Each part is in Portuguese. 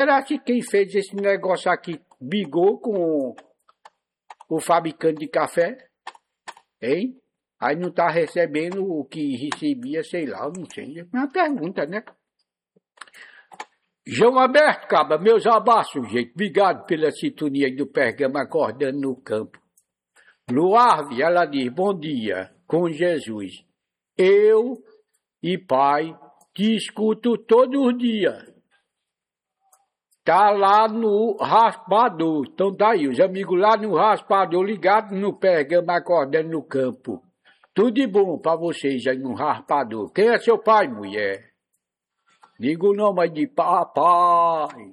será que quem fez esse negócio aqui brigou com o fabricante de café? Hein? Aí não tá recebendo o que recebia, sei lá, eu não sei. É uma pergunta, né? João Alberto, Caba, meus abraços, gente. Obrigado pela sintonia aí do Pergama Acordando no Campo. Luarve, ela diz, bom dia, com Jesus. Eu e pai te escuto todos os dias. Tá lá no raspador. Então daí, os amigos lá no raspador, ligados no Pergama Acordando no Campo. Tudo de bom pra vocês aí no raspador. Quem é seu pai, mulher? Diga o nome de papai.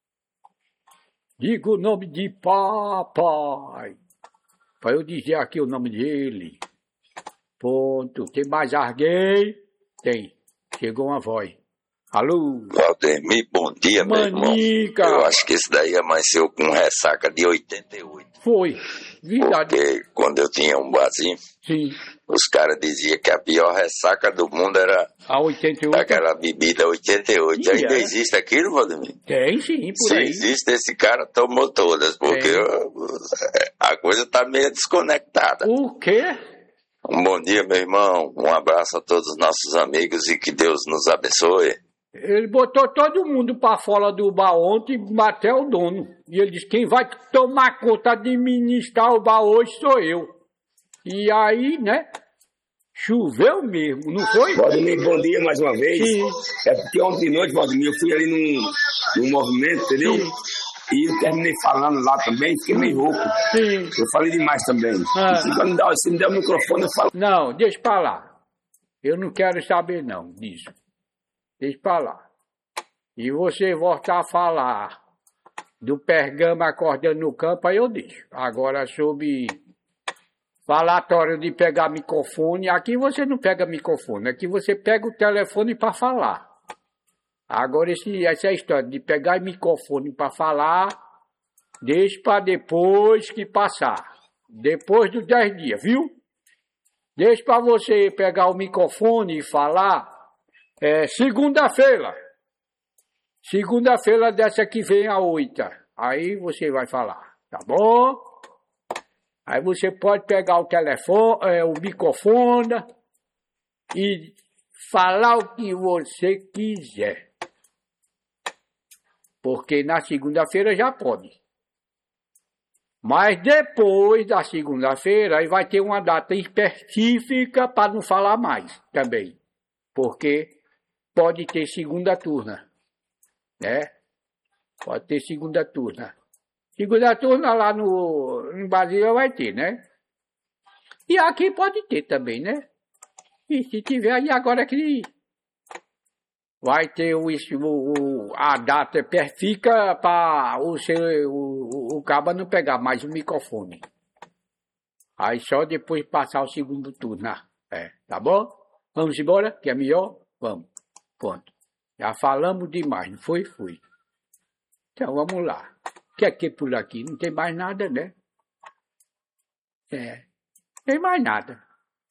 Diga o nome de papai. Para eu dizer aqui o nome dele. Ponto. Tem mais alguém? Tem. Chegou uma voz. Alô? Valdemir, bom dia, Manica. meu irmão. Eu acho que esse daí amanheceu com ressaca de 88. Foi. Verdade. Porque quando eu tinha um barzinho, sim, os caras diziam que a pior ressaca do mundo era a 88. Aquela bebida 88. Sim, ainda é. Existe aquilo, Valdemir? Tem sim, por Se aí. existe, esse cara tomou todas, porque a coisa tá meio desconectada. O quê? Um bom dia, meu irmão. Um abraço a todos os nossos amigos e que Deus nos abençoe. Ele botou todo mundo para fora do bar ontem, até o dono. E ele disse, quem vai tomar conta de administrar o bar hoje sou eu. E aí, né, choveu mesmo, não foi? Valdemir, bom dia mais uma vez. Sim. É porque ontem de noite, Valdemir, eu fui ali num movimento, entendeu? Sim. E eu terminei falando lá também, fiquei meio rouco. Sim. Eu falei demais também. Se me der o microfone, eu falo. Não, deixa pra lá. Eu não quero saber não disso. Deixa pra lá. E você voltar a falar do Pergama Acordando no Campo, aí eu deixo. Agora sobre falatório de pegar microfone, aqui você não pega microfone, aqui você pega o telefone para falar. Agora essa história de pegar microfone para falar, deixa para depois que passar. Depois dos 10 dias, viu? Deixa para você pegar o microfone e falar segunda-feira. Segunda-feira dessa que vem a 8. Aí você vai falar, tá bom? Aí você pode pegar o telefone, o microfone e falar o que você quiser. Porque na segunda-feira já pode. Mas depois da segunda-feira, aí vai ter uma data específica para não falar mais também. Porque pode ter segunda turna, né? Pode ter segunda turna. Segunda turna lá no Brasília vai ter, né? E aqui pode ter também, né? E se tiver aí agora que vai ter a data fica para o cabo não pegar mais o microfone. Aí só depois passar o segundo turno. Tá bom? Vamos embora, que é melhor? Vamos. Pronto. Já falamos demais, não foi? Fui. Então vamos lá. O que é que por aqui? Não tem mais nada, né? Tem mais nada.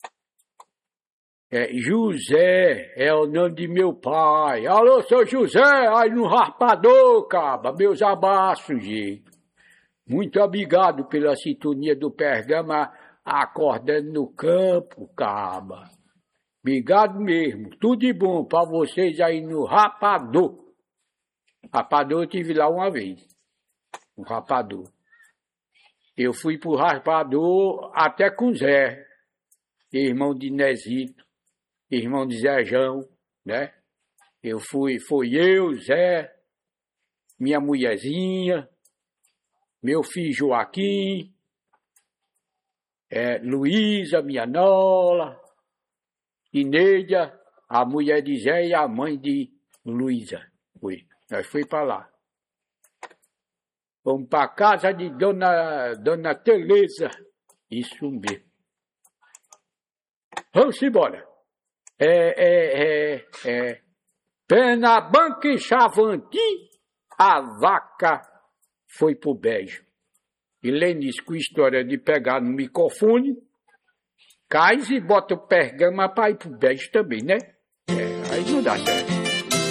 José é o nome de meu pai. Alô, seu José, aí no raspador, caba. Meus abraços, gente. Muito obrigado pela sintonia do Pergama Acordando no Campo, caba. Obrigado mesmo. Tudo de bom para vocês aí no Rapador. Rapador eu tive lá uma vez. No Rapador. Eu fui pro Rapador até com Zé. Irmão de Nezito. Irmão de Zéjão, né? Foi eu, Zé, minha mulherzinha, meu filho Joaquim, Luísa, minha nola, Inédia, a mulher de Zé e a mãe de Luísa. Nós fomos para lá. Vamos para casa de Dona Tereza. Isso mesmo. Vamos embora. Pena Banca e Chavanti, a vaca foi pro beijo. E Lênis com história de pegar no microfone, cai e bota o Pergama para ir pro beijo também, né? Aí não dá certo.